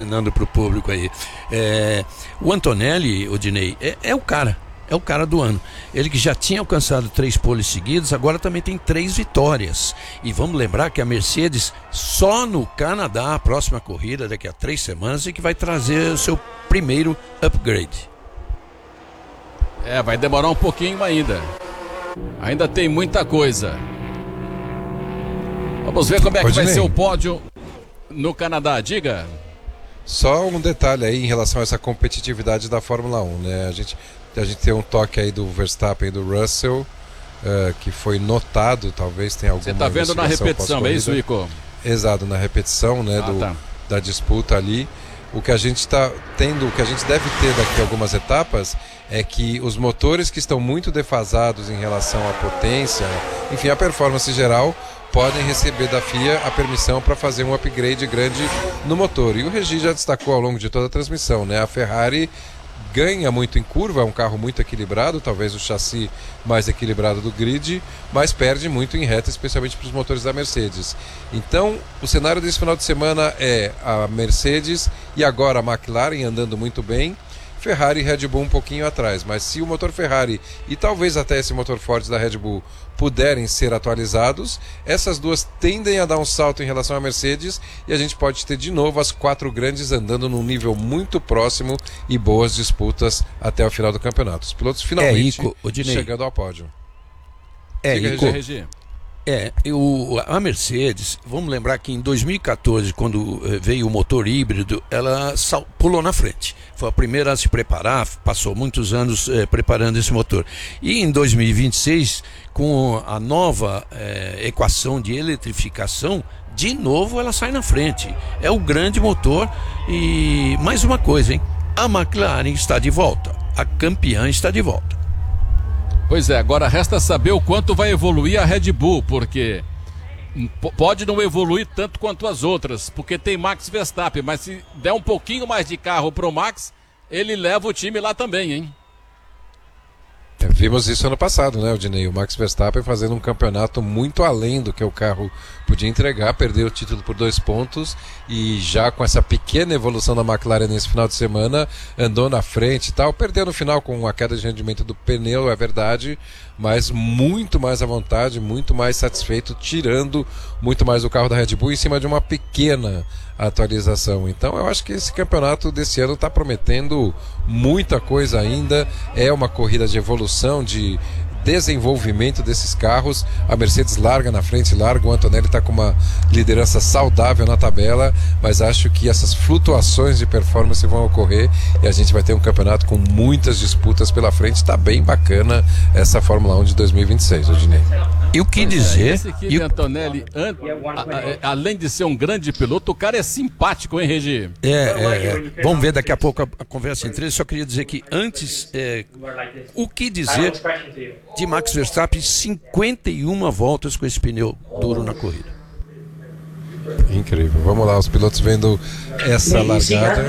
ensinando para o público aí. O Antonelli, Odinei, é o cara. É o cara do ano. Ele que já tinha alcançado 3 poles seguidos, agora também tem 3 vitórias. E vamos lembrar que a Mercedes só no Canadá, a próxima corrida, daqui a 3 semanas, é que vai trazer o seu primeiro upgrade. Vai demorar um pouquinho ainda. Ainda tem muita coisa. Vamos ver como é que vai ser o pódio no Canadá. Diga. Só um detalhe aí em relação a essa competitividade da Fórmula 1, né? A gente tem um toque aí do Verstappen e do Russell, que foi notado, talvez tenha alguma. Você está vendo na repetição, é isso, Ico? Exato, na repetição, né, da disputa ali. O que a gente está tendo, o que a gente deve ter daqui a algumas etapas é que os motores que estão muito defasados em relação à potência, enfim, a performance geral, podem receber da FIA a permissão para fazer um upgrade grande no motor. E o Regi já destacou ao longo de toda a transmissão, né? A Ferrari ganha muito em curva, é um carro muito equilibrado, talvez o chassi mais equilibrado do grid, mas perde muito em reta, especialmente para os motores da Mercedes. Então, o cenário desse final de semana é a Mercedes e agora a McLaren andando muito bem, Ferrari e Red Bull um pouquinho atrás, mas se o motor Ferrari e talvez até esse motor Ford da Red Bull puderem ser atualizados, essas duas tendem a dar um salto em relação à Mercedes e a gente pode ter de novo as 4 grandes andando num nível muito próximo e boas disputas até o final do campeonato. Os pilotos finalmente chegando ao pódio. Regi. A Mercedes, vamos lembrar que em 2014, quando veio o motor híbrido, ela pulou na frente. Foi a primeira a se preparar, passou muitos anos preparando esse motor. E em 2026, com a nova equação de eletrificação, de novo ela sai na frente. É o grande motor. E mais uma coisa, hein? A McLaren está de volta. A campeã está de volta. Pois é, agora resta saber o quanto vai evoluir a Red Bull, porque pode não evoluir tanto quanto as outras, porque tem Max Verstappen, mas se der um pouquinho mais de carro pro Max, ele leva o time lá também, hein? Vimos isso ano passado, né, Odinei? O Max Verstappen fazendo um campeonato muito além do que o carro podia entregar, perdeu o título por 2 pontos e já com essa pequena evolução da McLaren nesse final de semana, andou na frente e tal, perdeu no final com a queda de rendimento do pneu, é verdade, mas muito mais à vontade, muito mais satisfeito, tirando muito mais do carro da Red Bull em cima de uma pequena atualização. Então eu acho que esse campeonato desse ano está prometendo muita coisa ainda, é uma corrida de evolução, de desenvolvimento desses carros. A Mercedes larga na frente, o Antonelli está com uma liderança saudável na tabela, mas acho que essas flutuações de performance vão ocorrer e a gente vai ter um campeonato com muitas disputas pela frente. Está bem bacana essa Fórmula 1 de 2026, Odinei. E o que dizer? Esse aqui de Antonelli, além de ser um grande piloto, o cara é simpático, hein, Regi? Vamos ver daqui a pouco a conversa entre eles. Só queria dizer que antes, o que dizer de Max Verstappen, 51 voltas com esse pneu duro na corrida. Incrível. Vamos lá, os pilotos vendo essa largada.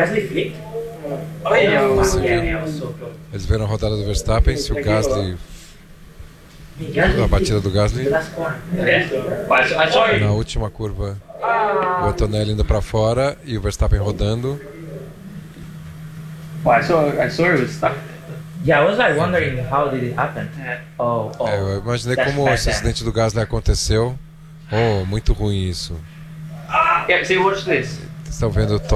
Eles viram a rodada do Verstappen, se o Gasly... A batida do Gasly na última curva, o Antonelli indo para fora e o Verstappen rodando. I saw it was stuck. Yeah, I was like wondering how did it happen. Eu imaginei como esse acidente do Gasly aconteceu. Muito ruim isso. Yeah, see, watch this. Estão vendo o